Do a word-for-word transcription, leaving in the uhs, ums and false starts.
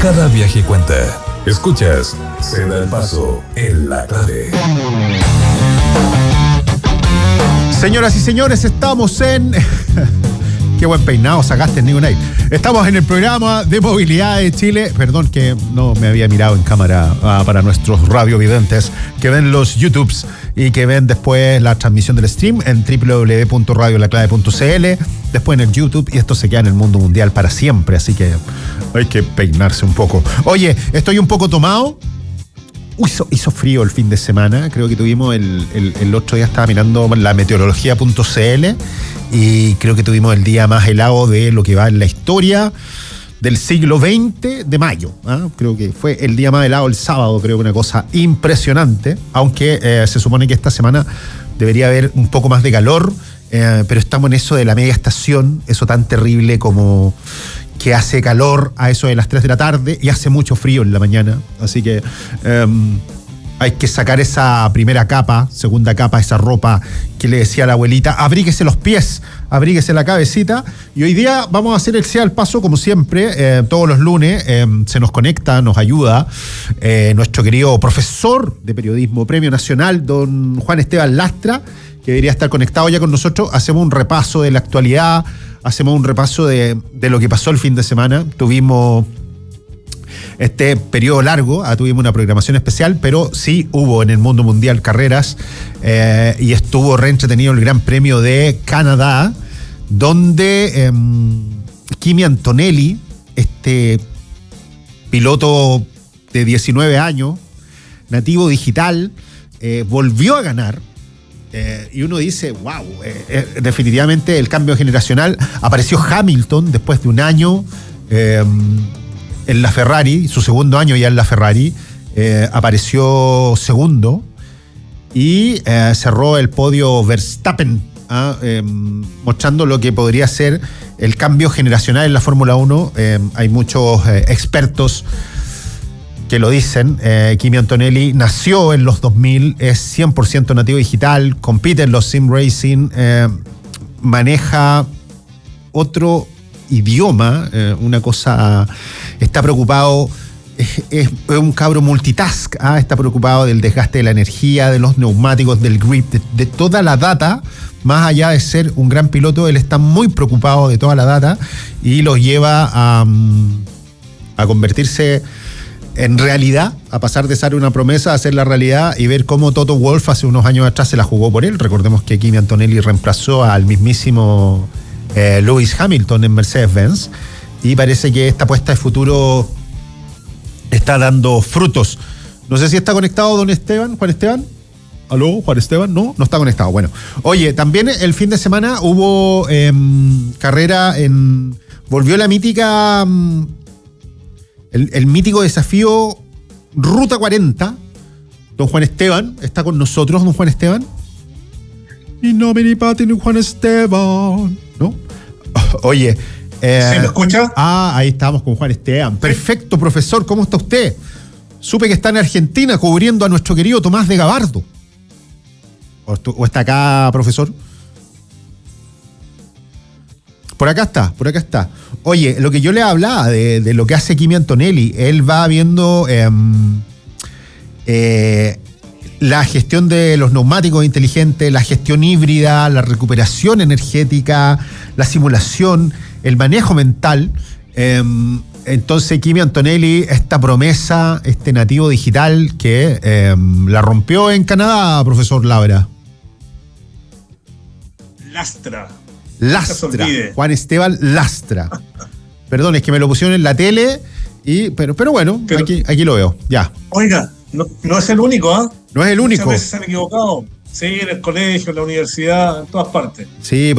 Cada viaje cuenta. Escuchas, se da el paso en La Clave. Señoras y señores, estamos en... Qué buen peinado sacaste, Nico Night. Estamos en el programa de movilidad de Chile. Perdón que no me había mirado en cámara uh, para nuestros radiovidentes que ven los YouTubes y que ven después la transmisión del stream en doble u doble u doble u punto radio la clave punto c l, después en el YouTube, y esto se queda en el mundo mundial para siempre, así que hay que peinarse un poco. Oye, estoy un poco tomado. Uy, hizo, hizo frío el fin de semana. Creo que tuvimos el, el, el otro día, estaba mirando la meteorología punto c l y creo que tuvimos el día más helado de lo que va en la historia del siglo veinte de mayo. ¿eh? Creo que fue el día más helado el sábado, creo que una cosa impresionante, aunque eh, se supone que esta semana debería haber un poco más de calor, eh, pero estamos en eso de la media estación, eso tan terrible como que hace calor a eso de las tres de la tarde y hace mucho frío en la mañana, así que um, hay que sacar esa primera capa, segunda capa, esa ropa que le decía la abuelita, abríguese los pies, abríguese la cabecita, y hoy día vamos a hacer el sea al paso como siempre, eh, todos los lunes eh, se nos conecta, nos ayuda eh, nuestro querido profesor de periodismo, Premio Nacional, don Juan Esteban Lastra, que debería estar conectado ya con nosotros. Hacemos un repaso de la actualidad, hacemos un repaso de, de lo que pasó el fin de semana. Tuvimos este periodo largo, ah, tuvimos una programación especial, pero sí hubo en el mundo mundial carreras eh, y estuvo re entretenido el Gran Premio de Canadá, donde eh, Kimi Antonelli, este piloto de diecinueve años, nativo digital, eh, volvió a ganar. Eh, y uno dice, wow, eh, eh, definitivamente el cambio generacional. Apareció Hamilton después de un año eh, en la Ferrari, su segundo año ya en la Ferrari, eh, apareció segundo y eh, cerró el podio Verstappen, ¿ah? eh, mostrando lo que podría ser el cambio generacional en la Fórmula uno. Eh, hay muchos eh, expertos que lo dicen. eh, Kimi Antonelli nació en los dos mil, es cien por ciento nativo digital, compite en los sim racing, eh, maneja otro idioma, eh, una cosa, está preocupado, es, es un cabro multitask, ¿ah? Está preocupado del desgaste de la energía, de los neumáticos, del grip, de, de toda la data. Más allá de ser un gran piloto, él está muy preocupado de toda la data y lo lleva a, a convertirse en realidad, a pasar de ser una promesa a ser la realidad, y ver cómo Toto Wolff hace unos años atrás se la jugó por él. Recordemos que Kimi Antonelli reemplazó al mismísimo eh, Lewis Hamilton en Mercedes-Benz, y parece que esta apuesta de futuro está dando frutos. No sé si está conectado don Esteban, Juan Esteban. ¿Aló, Juan Esteban? No, no está conectado. Bueno, oye, también el fin de semana hubo eh, carrera en... Volvió la mítica... El, el mítico desafío Ruta cuarenta. Don Juan Esteban está con nosotros, don Juan Esteban. Y no me ni patin Juan Esteban, ¿no? Oye. Eh, ¿Sí me escucha? Ah, ahí estamos con Juan Esteban. Perfecto, profesor, ¿cómo está usted? Supe que está en Argentina cubriendo a nuestro querido Tomás de Gabardo. ¿O, o está acá, profesor? Por acá está, por acá está. Oye, lo que yo le hablaba de, de lo que hace Kimi Antonelli, él va viendo eh, eh, la gestión de los neumáticos inteligentes, la gestión híbrida, la recuperación energética, la simulación, el manejo mental. Eh, entonces Kimi Antonelli, esta promesa, este nativo digital que eh, la rompió en Canadá, profesor Labra. Lastra. Lastra, Juan Esteban Lastra. Perdón, es que me lo pusieron en la tele, y, pero, pero bueno, pero, aquí, aquí lo veo, ya. Oiga, no, no es el único, ¿ah? ¿eh? No es el único. Muchas veces se han equivocado. Sí, en el colegio, en la universidad, en todas partes. Sí,